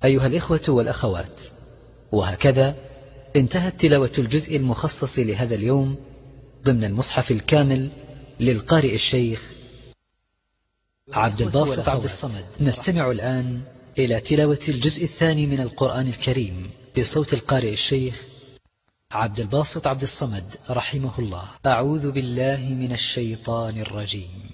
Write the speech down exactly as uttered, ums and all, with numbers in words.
أيها الإخوة والأخوات، وهكذا انتهت تلاوة الجزء المخصص لهذا اليوم ضمن المصحف الكامل للقارئ الشيخ عبد الباسط عبد الصمد. نستمع الآن إلى تلاوة الجزء الثاني من القرآن الكريم بصوت القارئ الشيخ عبد الباسط عبد الصمد رحمه الله. أعوذ بالله من الشيطان الرجيم.